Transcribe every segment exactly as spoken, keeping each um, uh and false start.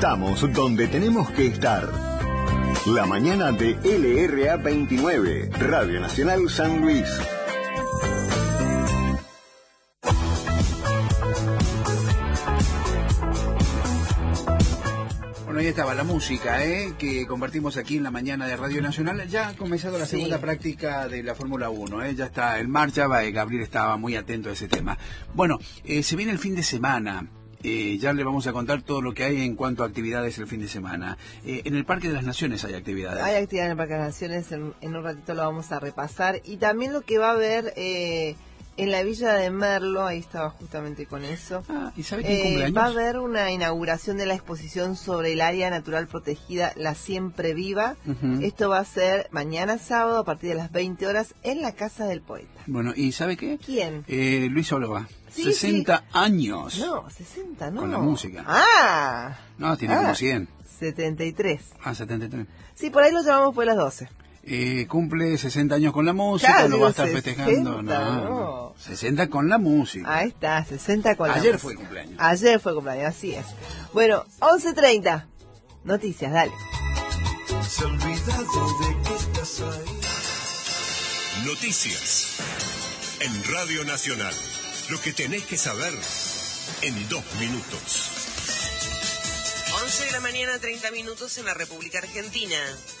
Estamos donde tenemos que estar. La mañana de L R A veintinueve, Radio Nacional San Luis. Bueno, ahí estaba la música, ¿eh? Que compartimos aquí en la mañana de Radio Nacional. Ya ha comenzado la segunda sí. práctica de la Fórmula uno, ¿eh? Ya está en marcha, Gabriel estaba muy atento a ese tema. Bueno, eh, se viene el fin de semana. Eh, ya le vamos a contar todo lo que hay en cuanto a actividades el fin de semana. Eh, en el Parque de las Naciones hay actividades. Hay actividades en el Parque de las Naciones, en, en un ratito lo vamos a repasar. Y también lo que va a haber eh, en la Villa de Merlo, ahí estaba justamente con eso. Ah, ¿y sabe quién eh, cumple años? Va a haber una inauguración de la exposición sobre el área natural protegida La Siempre Viva. Uh-huh. Esto va a ser mañana sábado a partir de las veinte horas en la Casa del Poeta. Bueno, ¿y sabe qué? ¿Quién? Eh, Luis Olova. Sí, sesenta sí. años. No, sesenta no. Con la música. Ah. No, tiene ah, como cien. setenta y tres. Ah, setenta y tres. Sí, por ahí lo llamamos por las doce. Eh, cumple sesenta años con la música, claro, lo va a estar sesenta, festejando. No, no. no. sesenta con la música. Ahí está, sesenta con Ayer la música. Ayer fue el cumpleaños. Ayer fue el cumpleaños, así es. Bueno, once treinta. Noticias, dale. Se olvidado de que estás ahí. Noticias. En Radio Nacional. Lo que tenés que saber en dos minutos. once de la mañana, treinta minutos en la República Argentina.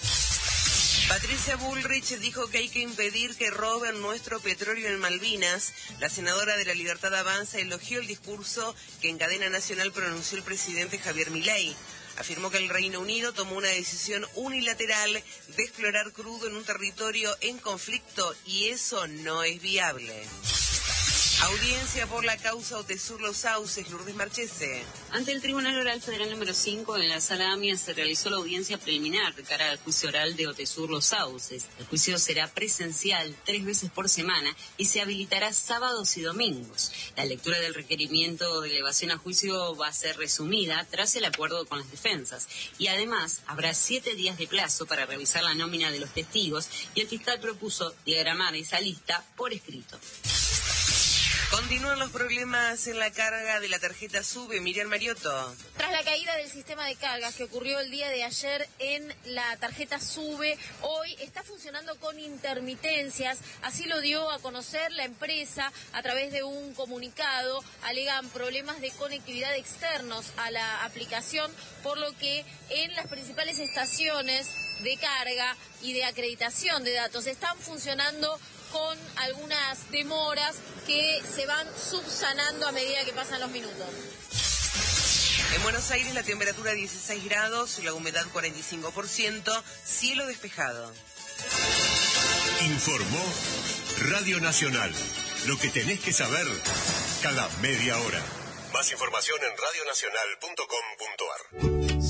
Patricia Bullrich dijo que hay que impedir que roben nuestro petróleo en Malvinas. La senadora de la Libertad Avanza elogió el discurso que en cadena nacional pronunció el presidente Javier Milei. Afirmó que el Reino Unido tomó una decisión unilateral de explorar crudo en un territorio en conflicto y eso no es viable. Audiencia por la causa Otesur Los Sauces, Lourdes Marchese. Ante el Tribunal Oral Federal número cinco en la Sala AMIA se realizó la audiencia preliminar de cara al juicio oral de Otesur Los Sauces. El juicio será presencial tres veces por semana y se habilitará sábados y domingos. La lectura del requerimiento de elevación a juicio va a ser resumida tras el acuerdo con las defensas. Y además habrá siete días de plazo para revisar la nómina de los testigos y el fiscal propuso diagramar esa lista por escrito. Continúan los problemas en la carga de la tarjeta SUBE. Miriam Mariotto. Tras la caída del sistema de cargas que ocurrió el día de ayer en la tarjeta SUBE, hoy está funcionando con intermitencias. Así lo dio a conocer la empresa a través de un comunicado. Alegan problemas de conectividad externos a la aplicación, por lo que en las principales estaciones de carga y de acreditación de datos están funcionando con algunas demoras que se van subsanando a medida que pasan los minutos. En Buenos Aires la temperatura dieciséis grados, la humedad cuarenta y cinco por ciento, cielo despejado. Informó Radio Nacional. Lo que tenés que saber cada media hora. Más información en radio nacional punto com punto a r.